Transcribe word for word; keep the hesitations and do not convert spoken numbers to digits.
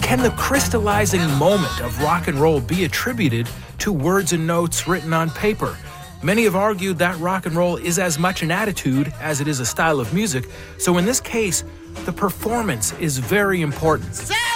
Can the crystallizing moment of rock and roll be attributed to words and notes written on paper? Many have argued that rock and roll is as much an attitude as it is a style of music, so in this case, the performance is very important.